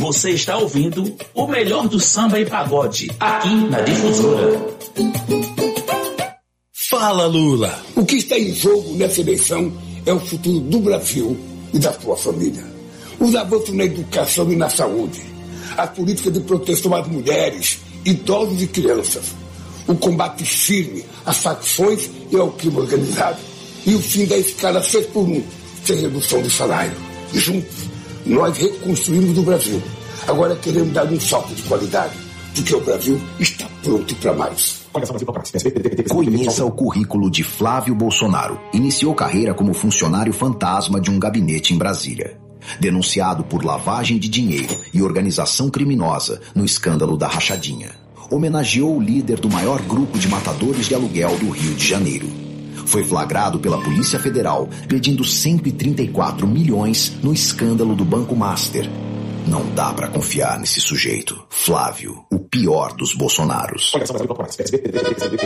Você está ouvindo o melhor do samba e pagode, aqui na Difusora. Fala, Lula! O que está em jogo nessa eleição é o futuro do Brasil e da sua família. Os avanços na educação e na saúde, a política de proteção às mulheres, idosos e crianças, o combate firme às facções e ao crime organizado e o fim da escala 6x1, sem redução de salário. E juntos, nós reconstruímos o Brasil. Agora queremos dar um salto de qualidade, porque o Brasil está pronto para mais. Conheça o currículo de Flávio Bolsonaro. Iniciou carreira como funcionário fantasma de um gabinete em Brasília. Denunciado por lavagem de dinheiro e organização criminosa no escândalo da rachadinha. Homenageou o líder do maior grupo de matadores de aluguel do Rio de Janeiro. Foi flagrado pela Polícia Federal pedindo 134 milhões no escândalo do Banco Master. Não dá pra confiar nesse sujeito. Flávio, o pior dos Bolsonaros.